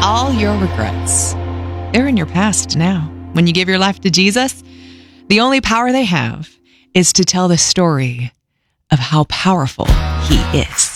all your regrets. They're in your past now. When you give your life to Jesus, the only power they have is to tell the story of how powerful He is.